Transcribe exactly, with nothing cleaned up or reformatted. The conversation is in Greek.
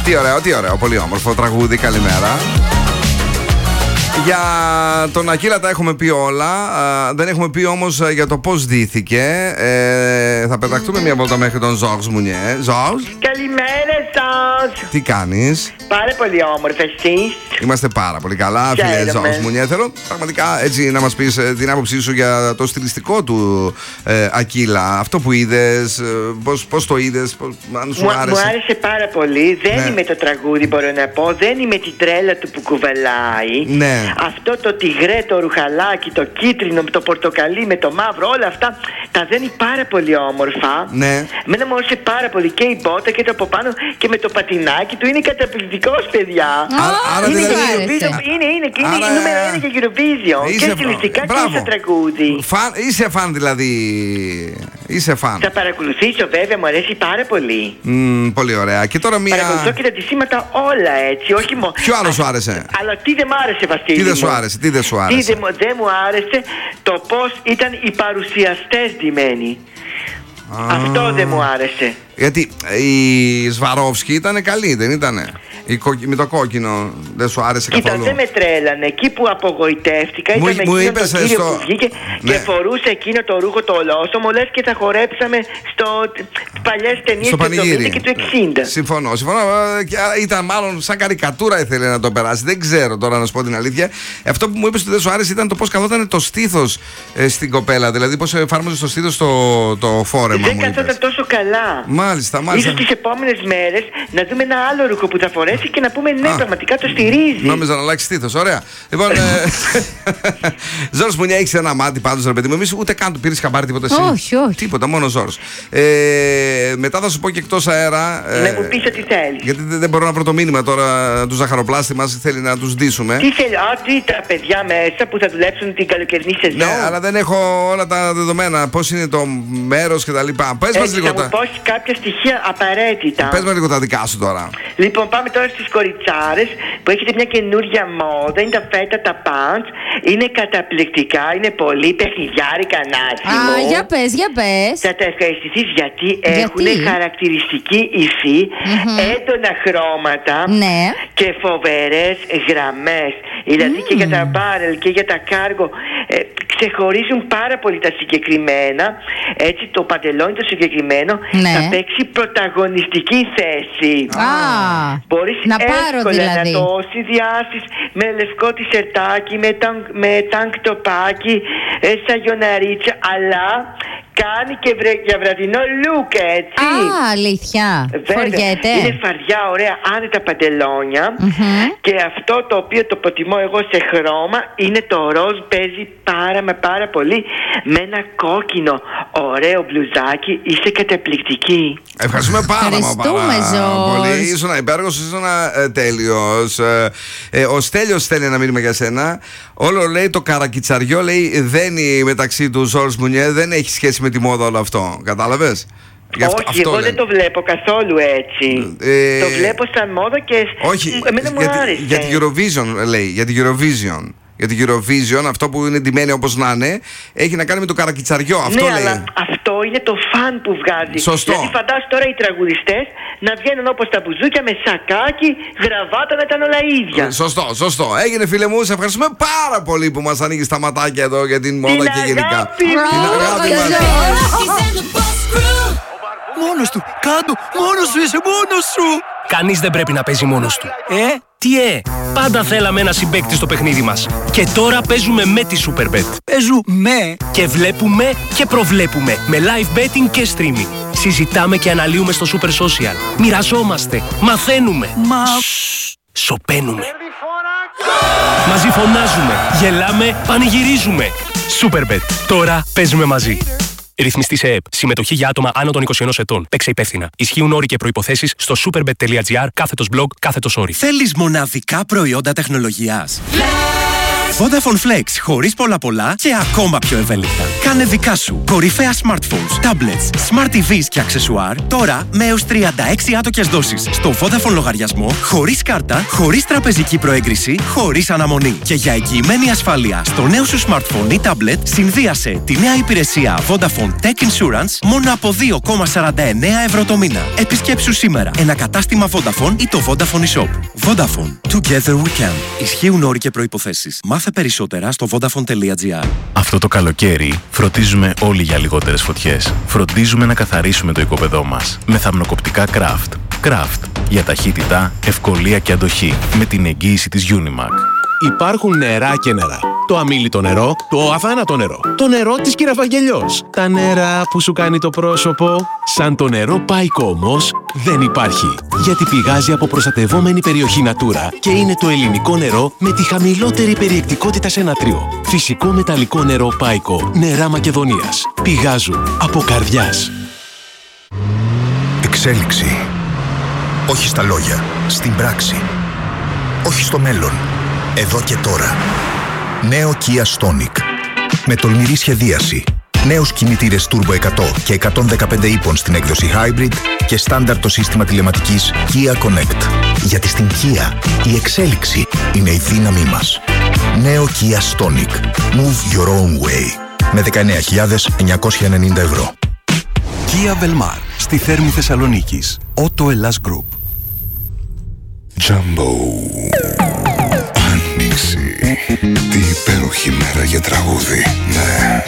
Τι ωραίο, τι ωραίο, πολύ όμορφο τραγούδι, καλημέρα. Για τον Ακύλα τα έχουμε πει όλα. Α, δεν έχουμε πει όμως για το πώς ντύθηκε. ε, Θα πεταχτούμε μια βόλτα μέχρι τον Ζόρζ Μουνιέ. Ζόρζ, καλημέρα σας. τι κάνεις? Πάρα πολύ όμορφα, εσείς? Είμαστε πάρα πολύ καλά, φίλε Ζόρζ Μουνιέ. Θέλω πραγματικά έτσι να μας πεις την άποψή σου για το στιλιστικό του ε, Ακύλα. Αυτό που είδες, πώς, πώς το είδες, πώς, αν σου μου, άρεσε? Μου άρεσε πάρα πολύ. Δεν ναι. είμαι το τραγούδι, μπορώ να πω. Δεν είμαι την τρέλα του που κουβαλάει. Ναι. Αυτό το τυγρέ, το ρουχαλάκι, το κίτρινο, το πορτοκαλί με το μαύρο, όλα αυτά τα δένει πάρα πολύ όμορφα. Ναι. Μένα μου άρεσε πάρα πολύ και η μπότα και το από πάνω και με το πατινάκι του. Είναι καταπληκτικός, παιδιά. Άρα, άρα είναι, δηλαδή... Eurovision, είναι, είναι, είναι, άρα... είναι νούμερο ένα για Eurovision. Είσαι... Και στιλιστικά και στο τραγούδι. Φαν... Είσαι φαν δηλαδή. Είσαι φαν. Θα παρακολουθήσω, βέβαια, μου αρέσει πάρα πολύ. Mm, πολύ ωραία. Και τώρα μία. Παρακολουθώ και τα ντυσίματα όλα έτσι, όχι μόνο. Ποιο άλλο σου άρεσε? Αλλά τι δεν μου άρεσε, Βασίλη? Τι δεν σου άρεσε, τι δεν σου άρεσε? Τι δεν μου, δεν μου άρεσε το πώς ήταν οι παρουσιαστές ντυμένοι. Ah. Αυτό δεν μου άρεσε. Γιατί η Σβαρόφσκι ήταν καλή, δεν ήτανε? Η κο... Με το κόκκινο δεν σου άρεσε Κοίτα, καθόλου? δεν με τρέλανε. Εκεί που απογοητεύτηκα μου, ήταν μου εκείνο το κύριο στο... που βγήκε ναι. και φορούσε εκείνο το ρούχο το ολόσωμο, λες και θα χορέψαμε στο παλιές ταινίες του εβδομήντα και του εξήντα. Συμφωνώ, συμφωνώ. Και ήταν μάλλον σαν καρικατούρα ήθελε να το περάσει. Δεν ξέρω τώρα να σου πω την αλήθεια. Αυτό που μου είπες ότι δεν σου άρεσε ήταν το πώς καθόταν το στήθος ε, στην κοπέλα. Δηλαδή πώς εφάρμοζε το στήθος το, το φόρεμα. Δεν καθόταν τόσο καλά. Μάλιστα, μάλιστα. Ίσως τις επόμενες μέρες να δούμε ένα άλλο ρούχο που θα φορέσει και να πούμε ναι, α, πραγματικά το στηρίζει. Νόμιζα να αλλάξει στήθος, ωραία. Λοιπόν, Ζόρζ Μουνιέ, έχεις ένα μάτι πάντως, ρε παιδί μου. Εμείς ούτε καν του πήρες χαμπάρι τίποτα εσύ? Όχι, όχι. Τίποτα, μόνο Ζόρζ. Ε, μετά θα σου πω και εκτός αέρα. Ε, να μου πεις ό,τι θέλεις. Γιατί δεν μπορώ να βρω το μήνυμα τώρα του ζαχαροπλάστη μας, θέλει να τους ντύσουμε. Τι θέλει, α, τι τα παιδιά μέσα που θα δουλέψουν την καλοκαιρινή σεζόν. Ναι, αλλά δεν έχω όλα τα δεδομένα. Πώς είναι το μέρος κτλ. Πες μας λίγο τα. τα. Θα μου πω κάποια στοιχεία απαραίτητα. Πες μας λίγο τα δικά σου τώρα. Λοιπόν, πάμε τώρα στις κοριτσάρες που έχετε μια καινούρια μόδα. Είναι τα φέτα, τα παντς. Είναι καταπληκτικά, είναι πολύ παιχνιδιάρικα, Νάση μου. Α, για πες, για πες. Θα τα ευχαριστηθείς γιατί, γιατί? έχουν χαρακτηριστική υφή, mm-hmm. έντονα χρώματα, ναι. και φοβερές γραμμές. Δηλαδή mm. και για τα μπάρελ και για τα κάργο ε, ξεχωρίζουν πάρα πολύ τα συγκεκριμένα. Έτσι το παντελόνι το συγκεκριμένο, ναι, θα παίξει πρωταγωνιστική θέση. Ah, μπορείς να πάρω εύκολα δηλαδή να το συνδυάσεις με λευκό τισερτάκι, με, τανκ, με τανκ τοπάκι, ε, σαγιοναρίτσα, αλλά κάνει και βρε, για βραδινό look, έτσι. Α, αλήθεια. Φοριέται. Είναι φαρδιά, ωραία, άνετα παντελόνια. Mm-hmm. Και αυτό το οποίο το προτιμώ εγώ σε χρώμα είναι το ροζ, παίζει πάρα μα πάρα πολύ με ένα κόκκινο ωραίο μπλουζάκι. Είσαι καταπληκτική. Ευχαριστούμε πάρα, Ευχαριστούμε, πάρα πολύ. Ήσουν υπέργος, ήσουν ε, τέλειος. Ε, ε, ο Στέλιος θέλει ένα μήνυμα για σένα. Όλο λέει το καρακιτσαριό, λέει, δένει μεταξύ του Ζόρζ Μουνιέ, δεν έχει σχέση με τη μόδα όλο αυτό. Κατάλαβες? Όχι, αυτό, αυτό εγώ λένε. Δεν το βλέπω καθόλου έτσι. Ε, το βλέπω σαν μόδα και όχι, εμένα μου για, άρεσε. Για την Eurovision λέει, για την Eurovision. Για την Eurovision, αυτό που είναι ντυμένη όπως να είναι, έχει να κάνει με το καρακιτσαριό. Αυτό ναι, λέει. Αλλά αυτό είναι το φαν που βγάζει. Σωστό. Δηλαδή φαντάσου τώρα οι τραγουδιστές να βγαίνουν όπως τα μπουζούκια με σακάκι, γραβάτα, να ήταν όλα ίδια. Σωστό, σωστό. Έγινε, φίλε μου, σε ευχαριστούμε πάρα πολύ που μας ανοίγεις τα ματάκια εδώ για την μόδα και γενικά. Την αγάπη μας. Μόνος του, κάτω, μόνος σου είσαι, μόνος σου. Κανείς δεν πρέπει να παίζει μόνος του. Ε? Τι ε, πάντα θέλαμε ένα συμπαίκτη στο παιχνίδι μας. Και τώρα παίζουμε με τη Superbet. Παίζουμε. Και βλέπουμε και προβλέπουμε με live betting και streaming. Συζητάμε και αναλύουμε στο Super Social. Μοιραζόμαστε, μαθαίνουμε. Μα... Σωπαίνουμε. Μαζί φωνάζουμε, γελάμε, πανηγυρίζουμε. Superbet. Τώρα παίζουμε μαζί. Ρυθμιστή σε ΕΕΠ. Συμμετοχή για άτομα άνω των είκοσι ενός ετών. Παίξε υπεύθυνα. Ισχύουν όροι και προϋποθέσεις στο superbet.gr κάθετος blog κάθετος όροι. Θέλεις μοναδικά προϊόντα τεχνολογίας? Vodafone Flex, χωρίς πολλά πολλά και ακόμα πιο ευέλικτα. Κάνε δικά σου κορυφαία smartphones, tablets, smart τι βις και αξεσουάρ τώρα με έως τριάντα έξι άτοκες δόσεις στο Vodafone λογαριασμό, χωρίς κάρτα, χωρίς τραπεζική προέγκριση, χωρίς αναμονή. Και για εγγυημένη ασφάλεια στο νέο σου smartphone ή tablet, συνδύασε τη νέα υπηρεσία Vodafone Tech Insurance μόνο από δύο κόμμα σαράντα εννέα ευρώ το μήνα. Επισκέψου σήμερα ένα κατάστημα Vodafone ή το Vodafone eShop. Vodafone. Together we can. Ισχύουν όροι και προϋποθέσεις. Μάθε περισσότερα στο vodafone τελεία gr. Αυτό το καλοκαίρι φροντίζουμε όλοι για λιγότερες φωτιές. Φροντίζουμε να καθαρίσουμε το οικόπεδό μας με θαμνοκοπτικά Craft. Craft για ταχύτητα, ευκολία και αντοχή με την εγγύηση της Unimac. Υπάρχουν νερά και νερά. Το αμίλητο νερό, το αβάνατο νερό, το νερό της Κυραφαγγελιός. Τα νερά που σου κάνει το πρόσωπο. Σαν το νερό Πάικο όμως δεν υπάρχει. Γιατί πηγάζει από προστατευόμενη περιοχή Natura και είναι το ελληνικό νερό με τη χαμηλότερη περιεκτικότητα σε νατρίο. Φυσικό μεταλλικό νερό Πάικο. Νερά Μακεδονίας. Πηγάζουν από καρδιάς. Εξέλιξη. Όχι στα λόγια, στην πράξη. Όχι στο μέλλον, εδώ και τώρα. Νέο Kia Stonic. Με τολμηρή σχεδίαση. Νέους κινητήρες Turbo εκατό και εκατόν δεκαπέντε ύπων στην έκδοση Hybrid και στάνταρ το σύστημα τηλεματικής Kia Connect. Γιατί στην Kia η εξέλιξη είναι η δύναμή μας. Νέο Kia Stonic. Move your own way. Με δεκαεννέα χιλιάδες εννιακόσια ενενήντα ευρώ. Kia Velmar. Στη Θέρμη Θεσσαλονίκης. Auto Hellas Group. Jumbo. Άνοιξη. Τι υπέροχη μέρα για τραγούδι. Ναι.